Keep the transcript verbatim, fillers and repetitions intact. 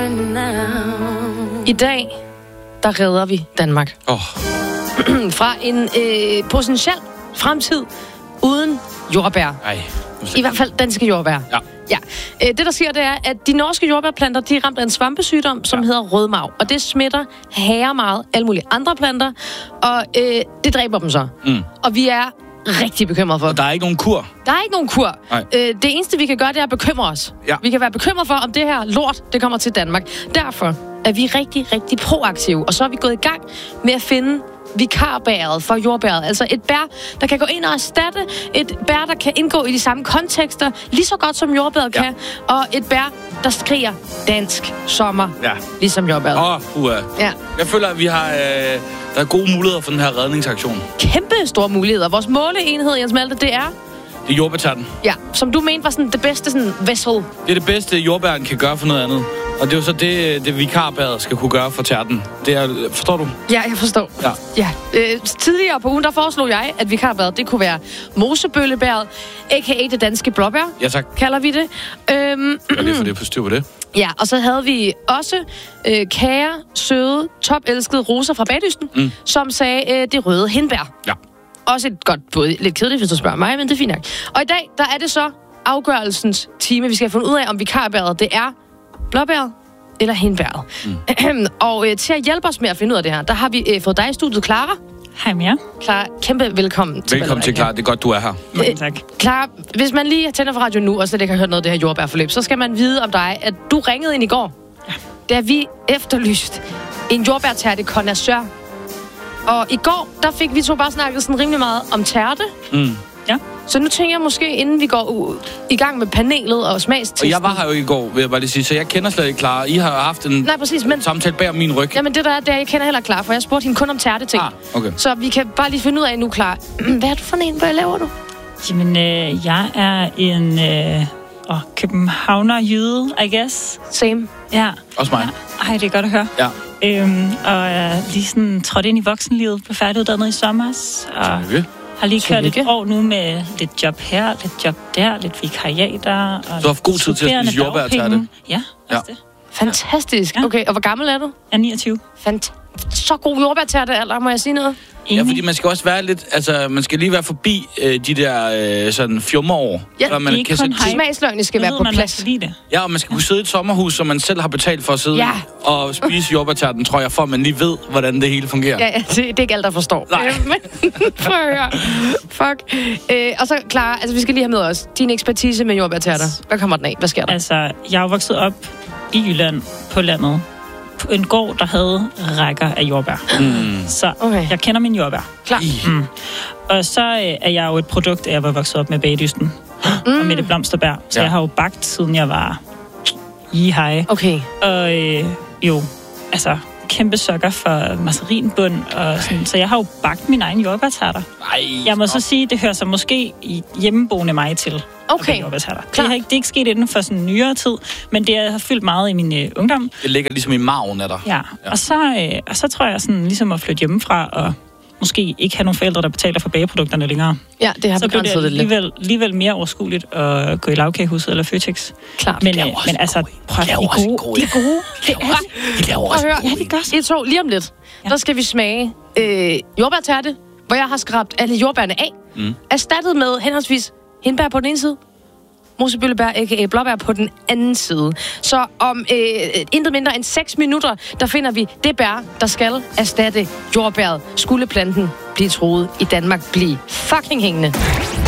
I dag, der redder vi Danmark. Oh. Fra en øh, potentiel fremtid uden jordbær. Ej. I hvert fald danske jordbær. Ja. Ja. Øh, det, der sker, det er, at de norske jordbærplanter, de er ramt af en svampesygdom, som ja. hedder rødmarv. Og det smitter herre meget alle mulige andre planter, og øh, det dræber dem så. Mm. Og vi er rigtig bekymret for. Og der er ikke nogen kur? Der er ikke nogen kur. Øh, det eneste, vi kan gøre, det er at bekymre os. Ja. Vi kan være bekymret for, om det her lort, det kommer til Danmark. Derfor er vi rigtig, rigtig proaktive. Og så er vi gået i gang med at finde vikarbæret for jordbæret. Altså et bær, der kan gå ind og erstatte et bær, der kan indgå i de samme kontekster, lige så godt som jordbæret ja. kan. Og et bær, der skriger dansk sommer, ja. ligesom jordbæret. Åh, oh, uha. Ja. Jeg føler, at vi har... Øh, der er gode muligheder for den her redningsaktion. Kæmpe store muligheder. Vores måleenhed, Jens Malte, det er... Det er jordbærtærten. Ja, som du mente var sådan det bedste sådan vessel. Det er det bedste, jordbæren kan gøre for noget andet. Og det er jo så det, det vikarbæret skal kunne gøre for tærten. Det er, forstår du? Ja, jeg forstår. Ja. Ja. Øh, tidligere på ugen, der foreslog jeg, at vikarbæret, det kunne være mosebøllebæret, a k a det danske blåbær. Ja, tak. Kalder vi det. Øhm, Hvad er det for det på styr på det? Ja, og så havde vi også øh, kære, søde, topelskede Rosa fra Bagdysten, mm. som sagde øh, det røde hindbær. Ja. Også et godt både lidt kedeligt, hvis du spørger mig, men det er fint nok. Og i dag, der er det så afgørelsens time. Vi skal have fundet ud af, om vikarbæret, det er blåbæret eller hindbæret. Mm. og øh, til at hjælpe os med at finde ud af det her, der har vi øh, fået dig i studiet, Clara. Hej Mia. Clara, kæmpe velkommen til Velkommen til, Clara. Det er godt, du er her. Mange tak. Clara, hvis man lige tænder for radio nu, og slet ikke har hørt noget af det her jordbærforløb, så skal man vide om dig, at du ringede ind i går, ja. da vi efterlyst en jordbærtærte connoisseur. Og i går, der fik vi to bare snakket sådan rimelig meget om tærte. Mm. Ja. Så nu tænker jeg måske, inden vi går ud, i gang med panelet og smagstesten. Og jeg var her jo i går, vil jeg bare lige sige, så jeg kender slet ikke Clara. I har haft en Nej, præcis, men... samtale bag om min ryg. Jamen det der er, det er, jeg kender heller Clara, for jeg spurgte hende kun om tærte ting. Ah, okay. Så vi kan bare lige finde ud af nu, Clara. Hvad er du for en? Hvad laver du? Jamen, øh, jeg er en øh, oh, københavner-jyde, I guess. Same. Ja. Også mig. Ja. Ej, det er godt at høre. Ja. Øhm, og er lige sådan trådt ind i voksenlivet, blev færdiguddannet i sommer. Og Tillykke. har lige kørt Tillykke. et år nu med lidt job her, lidt job der, lidt vikariater. Og du har haft god tid til at spise jordbærtærte. Ja, ja. også det. Fantastisk. Ja. Okay, og hvor gammel er du? Jeg er niogtyve. Fant- så god jordbærtærte, eller må jeg sige noget? Ja, fordi man skal også være lidt, altså man skal lige være forbi øh, de der øh, sådan fjummerår. Ja, man ikke kun sætte- hype. Smagsløgene skal Nu være ved på man, plads. man lide det. Ja, og man skal kunne sidde i et sommerhus, som man selv har betalt for at sidde Ja. i, og spise jordbærtærten, tror jeg, for at man lige ved, hvordan det hele fungerer. Ja, ja det, det er ikke alt, der forstår. Nej. Øh, men prøv at høre. Fuck. Øh, og så, Clara, altså vi skal lige have med os din ekspertise med jordbærtærter. Hvad kommer den af? Hvad sker der? Altså, jeg er jo vokset op i Jylland på landet. På en gård, der havde rækker af jordbær. Mm. Så Okay. jeg kender min jordbær. Klar. Mm. Og så øh, er jeg jo et produkt af, at jeg var vokset op med Bagdysten. Mm. Og med det blomsterbær. Så Ja. jeg har jo bagt, siden jeg var i hej. Okay. Og øh, jo, altså kæmpe sokker for mazarinbund. Og sådan. Så jeg har jo bagt min egen jordbærtærter. Ej, Jeg må så sige, det hører sig måske i hjemmeboende mig til. Okay. Det, det er ikke, det er ikke sket inden for sådan nyere tid, men det har fyldt meget i min øh, ungdom. Det ligger ligesom i maven af dig. Ja, ja. Og, så, øh, og så tror jeg sådan ligesom at flytte hjemmefra og måske ikke have nogle forældre, der betaler for bageprodukterne længere. Ja, det har Så bliver det begrænset det lidt. alligevel, alligevel mere overskueligt at gå i lavkagehuset eller Føtex. Klart. Men, De øh, laver men også altså, gode- prøv de at laver de er også gode. gode- De er gode. Det er De laver Prøv også at høre. Ja, det gør så. I to, lige om lidt, Ja. der skal vi smage øh, jordbærtærte, hvor jeg har skrabt alle jordbærne af. Mm. Erstattet med henholdsvis hindbær på den ene side, mosebøllebær, a k a blåbær, på den anden side. Så om øh, intet mindre end seks minutter, der finder vi det bær, der skal erstatte jordbæret. Skulle planten blive troet i Danmark, blive fucking hængende.